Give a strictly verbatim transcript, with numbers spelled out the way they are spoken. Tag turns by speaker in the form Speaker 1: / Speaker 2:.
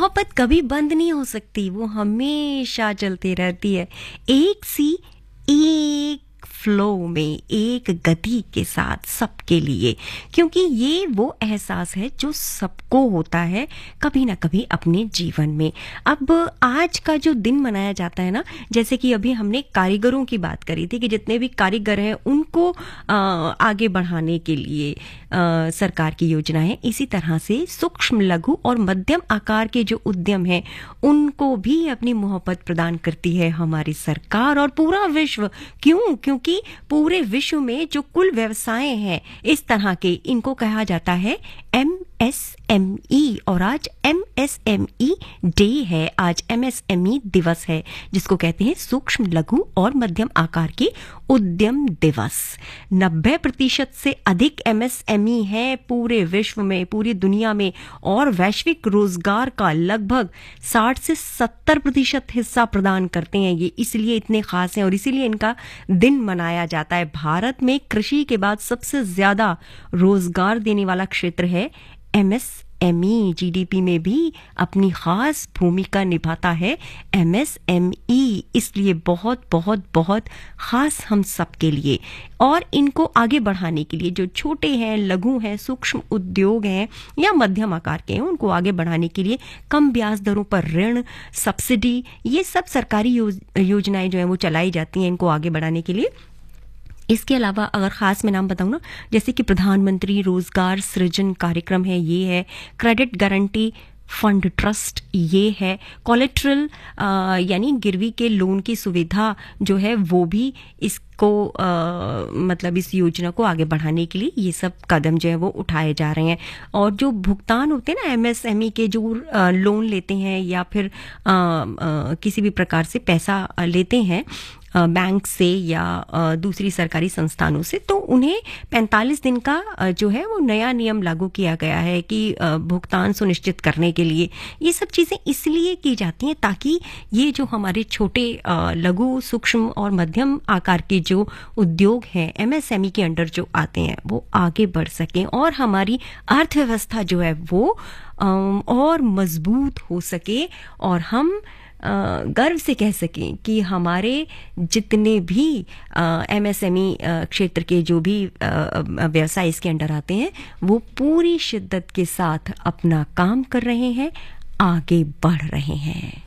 Speaker 1: मोहब्बत कभी बंद नहीं हो सकती, वो हमेशा चलती रहती है, एक सी एक फ्लो में, एक गति के साथ सबके लिए, क्योंकि ये वो एहसास है जो सबको होता है कभी ना कभी अपने जीवन में। अब आज का जो दिन मनाया जाता है ना, जैसे कि अभी हमने कारीगरों की बात करी थी कि जितने भी कारीगर हैं उनको आ, आगे बढ़ाने के लिए आ, सरकार की योजना है, इसी तरह से सूक्ष्म लघु और मध्यम आकार के जो उद्यम हैं उनको भी अपनी मोहब्बत प्रदान करती है हमारी सरकार और पूरा विश्व। क्यों? क्योंकि कि पूरे विश्व में जो कुल व्यवसाय हैं इस तरह के, इनको कहा जाता है एम एस एम ई, और आज M S M E day है, आज एम एस एम ई दिवस है, जिसको कहते हैं सूक्ष्म लघु और मध्यम आकार के उद्यम दिवस। नब्बे प्रतिशत से अधिक एम एस एम ई है पूरे विश्व में, पूरी दुनिया में, और वैश्विक रोजगार का लगभग साठ से सत्तर प्रतिशत हिस्सा प्रदान करते हैं। ये इसलिए इतने खास हैं और इसीलिए इनका दिन मनाया जाता है। भारत में कृषि के बाद सबसे ज्यादा रोजगार देने वाला क्षेत्र है M S M E. GDP में भी अपनी खास भूमिका निभाता है एम एस एम ई, इसलिए बहुत बहुत बहुत खास हम सब के लिए। और इनको आगे बढ़ाने के लिए जो छोटे हैं, लघु हैं, सूक्ष्म उद्योग हैं या मध्यम आकार के हैं, उनको आगे बढ़ाने के लिए कम ब्याज दरों पर ऋण, सब्सिडी, ये सब सरकारी योज, योजनाएं जो हैं वो चलाई जाती हैं इनको आगे बढ़ाने के लिए। इसके अलावा अगर खास मैं नाम बताऊं ना, जैसे कि प्रधानमंत्री रोजगार सृजन कार्यक्रम है, ये है, क्रेडिट गारंटी फंड ट्रस्ट ये है, कोलेट्रल यानी गिरवी के लोन की सुविधा जो है वो भी इसको आ, मतलब इस योजना को आगे बढ़ाने के लिए ये सब कदम जो है वो उठाए जा रहे हैं। और जो भुगतान होते हैं ना एमएसएमई के, जो आ, लोन लेते हैं या फिर आ, आ, किसी भी प्रकार से पैसा लेते हैं बैंक से या दूसरी सरकारी संस्थानों से, तो उन्हें पैंतालीस दिन का जो है वो नया नियम लागू किया गया है कि भुगतान सुनिश्चित करने के लिए। ये सब चीजें इसलिए की जाती हैं ताकि ये जो हमारे छोटे लघु, सूक्ष्म और मध्यम आकार के जो उद्योग हैं एमएसएमई के अंडर जो आते हैं वो आगे बढ़ सकें और हमारी अर्थव्यवस्था जो है वो और मजबूत हो सके और हम गर्व से कह सकें कि हमारे जितने भी एमएसएमई क्षेत्र के जो भी व्यवसाय इसके अंडर आते हैं वो पूरी शिद्दत के साथ अपना काम कर रहे हैं, आगे बढ़ रहे हैं।